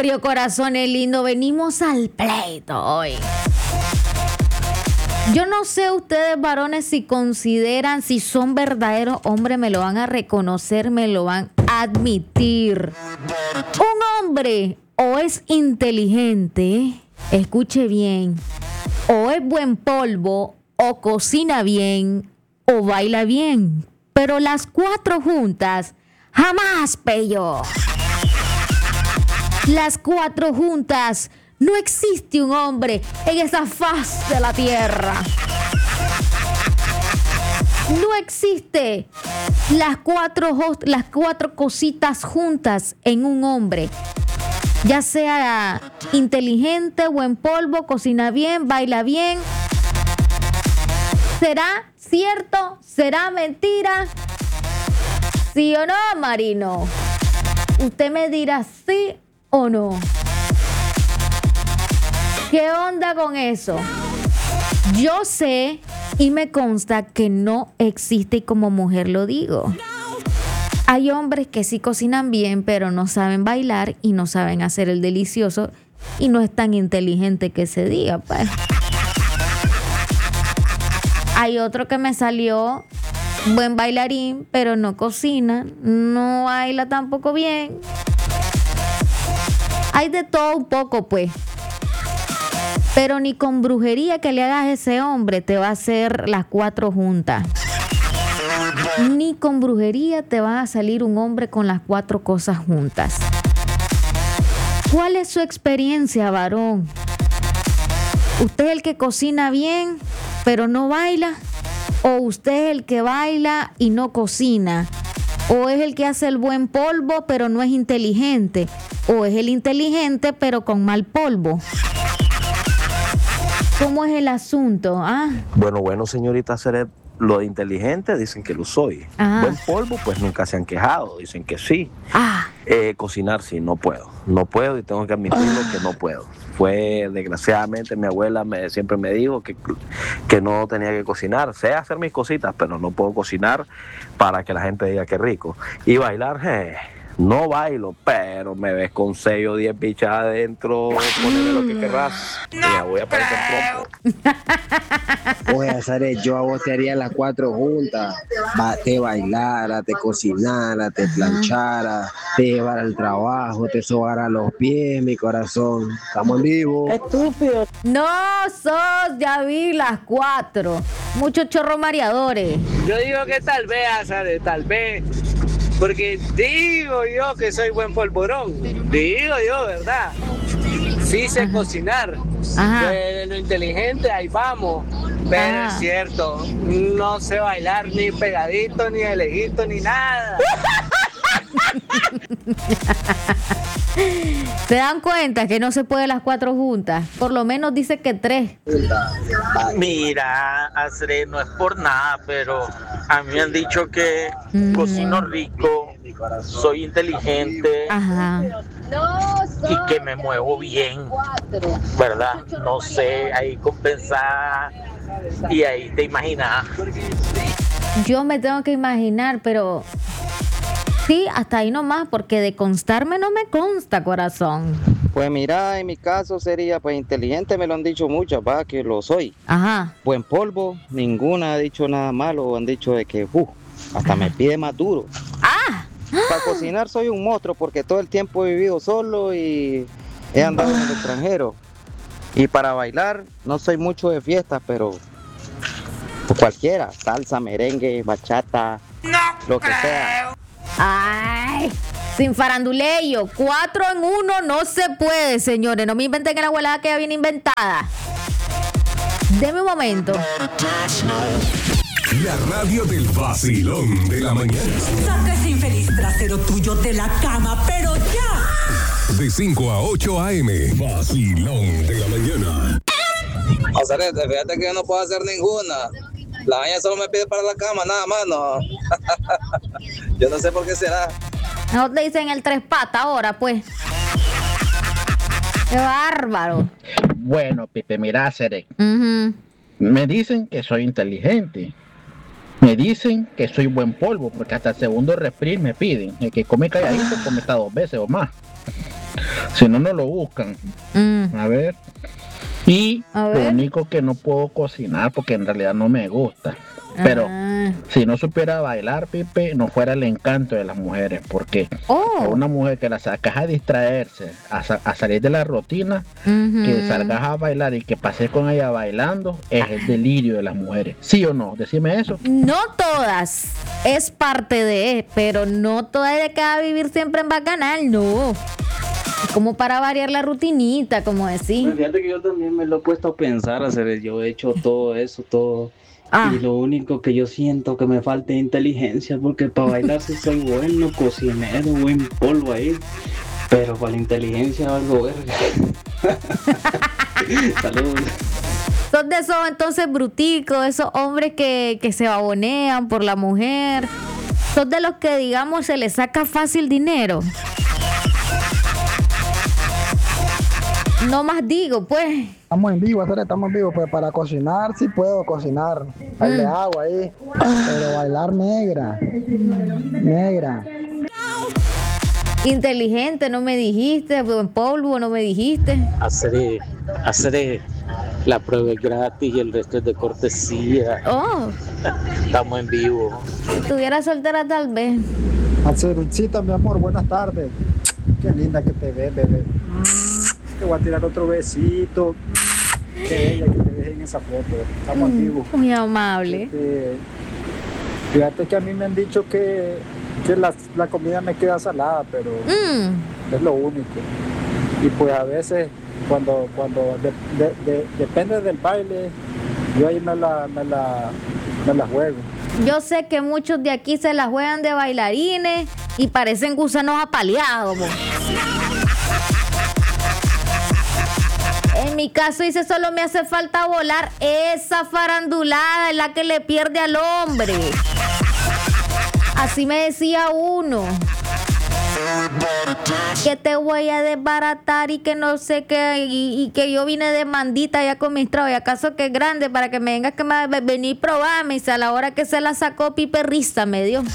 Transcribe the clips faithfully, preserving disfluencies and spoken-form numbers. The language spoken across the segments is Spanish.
barrio, corazones lindos? Venimos al pleito hoy. Yo no sé ustedes, varones, si consideran, si son verdaderos hombres, me lo van a reconocer, me lo van a admitir. Un hombre o es inteligente, escuche bien, o es buen polvo, o cocina bien, o baila bien. Pero las cuatro juntas, jamás, pello. Las cuatro juntas, no existe un hombre en esa faz de la tierra. No existe las cuatro, las cuatro cositas juntas en un hombre. Ya sea inteligente, buen polvo, cocina bien, baila bien. ¿Será cierto? ¿Será mentira? ¿Sí o no, Marino? Usted me dirá sí o no. ¿Qué onda con eso? Yo sé y me consta que no existe, y como mujer lo digo. Hay hombres que sí cocinan bien, pero no saben bailar y no saben hacer el delicioso y no es tan inteligente que se diga, pues. Hay otro que me salió buen bailarín, pero no cocina, no baila tampoco bien. Hay de todo un poco, pues. Pero ni con brujería que le hagas a ese hombre te va a hacer las cuatro juntas. Ni con brujería te va a salir un hombre con las cuatro cosas juntas. ¿Cuál es su experiencia, varón? ¿Usted es el que cocina bien, pero no baila? ¿O usted es el que baila y no cocina? ¿O es el que hace el buen polvo, pero no es inteligente? ¿O es el inteligente, pero con mal polvo? ¿Cómo es el asunto? ¿Ah? Bueno, bueno, señorita Ceret, lo de inteligente dicen que lo soy. Ah. Buen polvo, pues nunca se han quejado, dicen que sí. Ah. Eh, cocinar, sí, no puedo. No puedo y tengo que admitirlo que no puedo. Fue, desgraciadamente, mi abuela me, siempre me dijo que, que no tenía que cocinar. Sé hacer mis cositas, pero no puedo cocinar para que la gente diga que rico. Y bailar, eh, no bailo, pero me ves con seis o diez bichas adentro, poneme lo que querrás. No, ya voy a parecer trompo. Oye, Zaret, yo a vos te haría las cuatro juntas. Va, te bailara, te cocinara, te planchara, te llevara al trabajo, te sobara los pies, mi corazón. Estamos en vivo. Estúpido. No sos, ya vi las cuatro. Muchos chorros mareadores. Yo digo que tal vez, Zaret, tal vez. Porque digo yo que soy buen polvorón. Digo yo, ¿verdad? Sí sé Ajá. cocinar. Ajá. De lo inteligente, ahí vamos. Pero Ajá. es cierto, no sé bailar ni pegadito, ni de lejito, ni nada. ¿Se dan cuenta que no se puede las cuatro juntas? Por lo menos dice que tres. Mira, Azre, no es por nada, pero a mí me han dicho que mm. cocino rico, soy inteligente. Ajá. Y que me muevo bien, ¿verdad? No sé, ahí compensar y ahí te imaginas. Yo me tengo que imaginar, pero sí, hasta ahí nomás, porque de constarme no me consta, corazón. Pues mira, en mi caso sería, pues inteligente, me lo han dicho muchas, va, que lo soy. Ajá. Buen polvo, ninguna ha dicho nada malo, han dicho de que, uh, hasta me pide más duro. ¡Ah! Para cocinar soy un monstruo porque todo el tiempo he vivido solo y he andado en el extranjero. Y para bailar no soy mucho de fiestas, pero pues cualquiera, salsa, merengue, bachata, no lo que creo. sea. Ay, sin faranduleyo, cuatro en uno no se puede, señores. No me inventen que la abuela queda bien inventada. Deme un momento. La radio del vacilón de la mañana. Saca ese infeliz trasero tuyo de la cama, pero ya. De cinco a ocho a eme. Vacilón de la mañana. Zaret, fíjate que yo no puedo hacer ninguna. La doña solo me pide para la cama, nada más, no. Yo no sé por qué será. No te dicen el tres patas ahora, pues. Qué bárbaro. Bueno, Pipe, mira, Zaret. Uh-huh. Me dicen que soy inteligente. Me dicen que soy buen polvo, porque hasta el segundo refri me piden. El que come calladito come hasta dos veces o más. Si no, no lo buscan. Mm. A ver. Y A lo ver. único que no puedo cocinar porque en realidad no me gusta. Pero Ah. si no supiera bailar, Pipe, no fuera el encanto de las mujeres. Porque Oh. a una mujer que la sacas a distraerse, a, sa- a salir de la rutina, Ujú. que salgas a bailar y que pases con ella bailando, es el delirio de las mujeres. ¿Sí o no? Decime eso. No todas, es parte de, pero no todas de que va a vivir siempre en bacanal, no. Es como para variar la rutinita, como decir. Pues fíjate que yo también me lo he puesto a pensar, hacer, yo he hecho todo eso, todo. Ah. Y lo único que yo siento que me falta es inteligencia, porque para bailar sí soy bueno, cocinero, buen polvo ahí. Pero para la inteligencia algo verga. Saludos. Son de esos entonces bruticos, esos hombres que, que se babonean por la mujer. Son de los que, digamos, se les saca fácil dinero. No más digo, pues. Estamos en vivo, hacer, estamos en vivo, pues para cocinar sí puedo cocinar. Ahí le hago ahí. Pero bailar negra. Negra. Inteligente, no me dijiste. Buen polvo, no me dijiste. Hacer, hacer la prueba es gratis y el resto es de cortesía. Oh, Estamos en vivo. si estuviera soltera tal vez. Acercita, mi amor, buenas tardes. Qué linda que te ves, bebé. Te voy a tirar otro besito. Qué bella que te ves en esa foto. Estamos en vivo. Muy amable. Este, fíjate que a mí me han dicho que, que la, la comida me queda salada, pero Mm. es lo único. Y pues a veces cuando cuando de- de- de- depende del baile, yo ahí me la, me la, me la juego. Yo sé que muchos de aquí se la juegan de bailarines y parecen gusanos apaleados. Bo. En mi caso dice, solo me hace falta volar. Esa farandulada es la que le pierde al hombre. Así me decía uno. Que te voy a desbaratar y que no sé qué, y, y que yo vine de mandita ya con mis trabajos, y acaso que es grande para que me vengas que me ve- venir a probarme, y si a la hora que se la sacó Pipe risa me dio.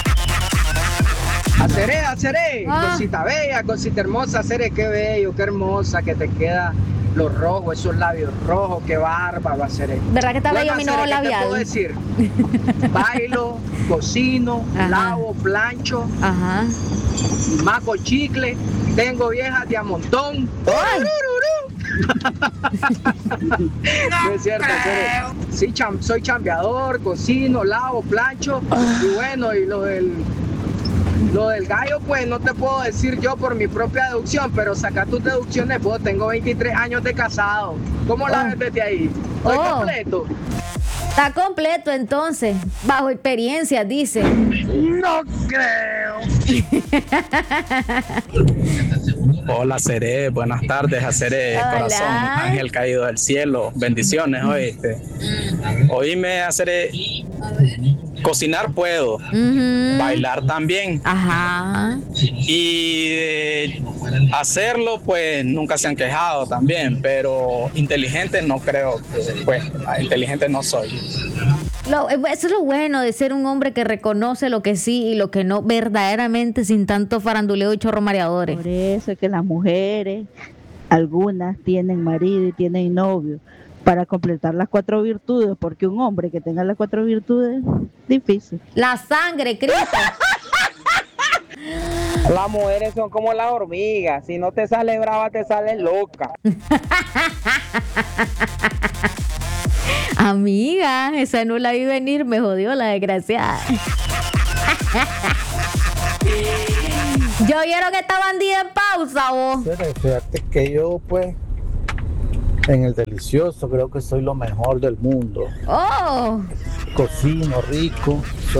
Haceré, haceré, Ah. cosita bella, cosita hermosa, haceré, qué bello, qué hermosa que te queda los rojos, esos labios rojos, qué bárbaro, haceré. ¿Verdad que está bello mi nuevo ¿qué te labial? puedo decir? Bailo, cocino, Ajá. lavo, plancho, Ajá. maco chicle, tengo viejas de a montón. No es cierto, pero sí, cham- soy chambeador, cocino, lavo, plancho y bueno, y lo del lo del gallo pues no te puedo decir yo por mi propia deducción, pero saca tus deducciones vos, tengo veintitrés años de casado. ¿Cómo la ves desde ahí? ¿Estoy Oh. completo? Está completo entonces, bajo experiencia, dice. No creo. Hola, Seré, buenas tardes a Seré, Hola. corazón, ángel caído del cielo, bendiciones, oíste. Oíme, a Seré, cocinar puedo, Ujú. bailar también. Ajá. Y eh, hacerlo, pues nunca se han quejado también, pero inteligente no creo, que, pues inteligente no soy. Lo- eso es lo bueno de ser un hombre que reconoce lo que sí y lo que no, verdaderamente, sin tanto faranduleo y chorro mareadores. Por eso es que las mujeres, algunas tienen marido y tienen novio, para completar las cuatro virtudes, porque un hombre que tenga las cuatro virtudes, difícil. La sangre, Cristo. Las mujeres son como las hormigas, si no te sale brava, te sale loca. Amiga, esa no la vi venir, me jodió la desgraciada. Yo quiero que esta bandida en pausa, vos. Fíjate que yo, pues, en el delicioso creo que soy lo mejor del mundo. Oh. Cocino rico, soy